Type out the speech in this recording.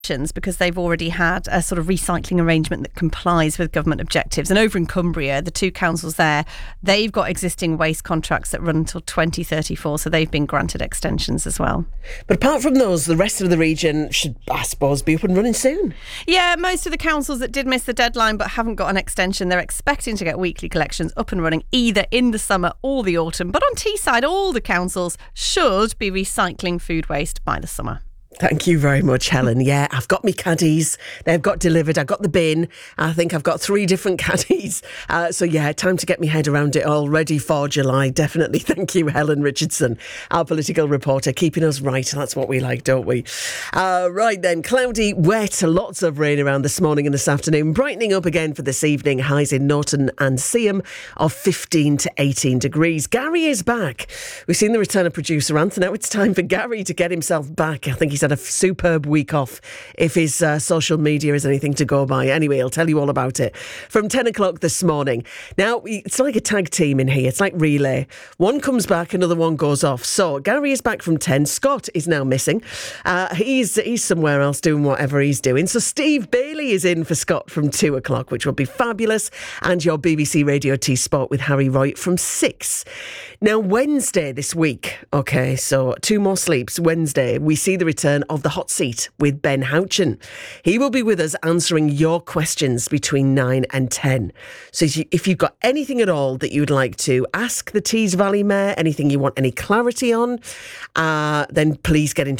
because they've already had a sort of recycling arrangement that complies with government objectives. And over in Cumbria, the two councils there, they've got existing waste contracts that run until 2034, so they've been granted extensions as well. But apart from those, the rest of the region should, I suppose, be up and running soon. Yeah, most of the councils that did miss the deadline but haven't got an extension, they're expecting to get weekly collections up and running either in the summer or the autumn. But on Teesside, all the councils should be recycling food waste by the summer. Thank you very much, Helen. Yeah, I've got me caddies. They've got delivered. I've got the bin. I think I've got 3 different caddies. So yeah, time to get my head around it all, ready for July. Definitely. Thank you, Helen Richardson, our political reporter, keeping us right. That's what we like, don't we? Right then, cloudy, wet, lots of rain around this morning and this afternoon. Brightening up again for this evening. Highs in Norton and Seaham of 15 to 18 degrees. Gary is back. We've seen the return of producer Anthony. Now it's time for Gary to get himself back. I think he's had a superb week off, if his social media is anything to go by. Anyway, I'll tell you all about it from 10 o'clock this morning. Now, it's like a tag team in here. It's like relay. One comes back, another one goes off. So Gary is back from 10. Scott is now missing. He's somewhere else doing whatever he's doing. So Steve Bailey is in for Scott from 2 o'clock, which will be fabulous. And your BBC Radio T Sport with Harry Roy from 6. Now, Wednesday this week. Okay, so 2 more sleeps. Wednesday, we see the return of the hot seat with Ben Houchen. He will be with us answering your questions between 9 and 10. So if you've got anything at all that you'd like to ask the Tees Valley Mayor, anything you want any clarity on, then please get in touch.